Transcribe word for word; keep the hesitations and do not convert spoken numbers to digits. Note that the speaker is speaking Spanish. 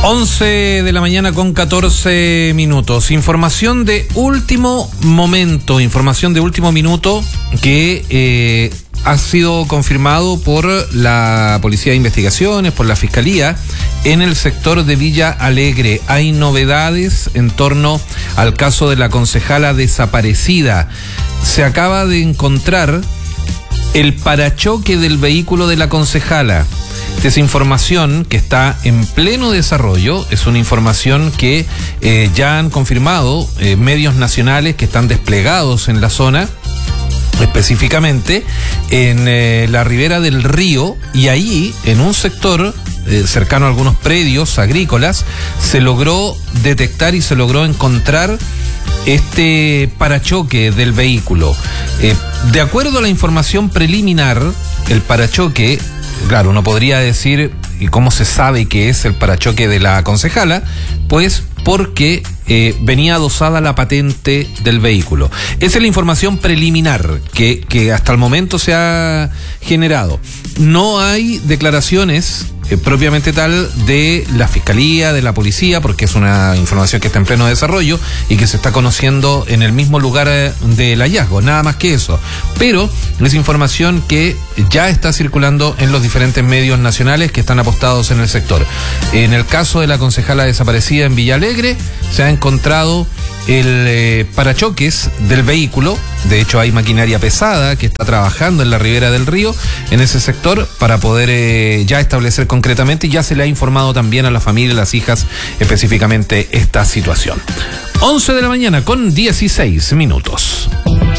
once de la mañana con catorce minutos. Información de último momento, información de último minuto que eh, ha sido confirmado por la Policía de Investigaciones, por la Fiscalía, en el sector de Villa Alegre. Hay novedades en torno al caso de la concejala desaparecida. Se acaba de encontrar el parachoque del vehículo de la concejala. Esta es información que está en pleno desarrollo, es una información que eh, ya han confirmado eh, medios nacionales que están desplegados en la zona, específicamente en eh, la ribera del río, y ahí, en un sector eh, cercano a algunos predios agrícolas, se logró detectar y se logró encontrar este parachoque del vehículo. Eh, de acuerdo a la información preliminar, el parachoque, claro, uno podría decir, ¿y cómo se sabe que es el parachoque de la concejala? Pues porque eh, venía adosada la patente del vehículo. Esa es la información preliminar que, que hasta el momento se ha generado. No hay declaraciones eh, propiamente tal de la Fiscalía, de la Policía, porque es una información que está en pleno desarrollo y que se está conociendo en el mismo lugar eh, del hallazgo, nada más que eso. Pero es información que ya está circulando en los diferentes medios nacionales que están apostados en el sector. En el caso de la concejala desaparecida en Villa Alegre, se ha encontrado el eh, parachoques del vehículo. De hecho, hay maquinaria pesada que está trabajando en la ribera del río, en ese sector, para poder eh, ya establecer concretamente, y ya se le ha informado también a la familia, a las hijas, específicamente esta situación. once de la mañana con dieciséis minutos.